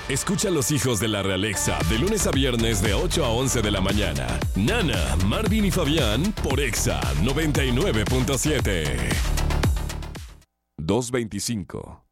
Escucha a los hijos de la Realexa de lunes a viernes de 8 a 11 de la mañana. Nana, Marvin y Fabián por Exa 99.7. 225.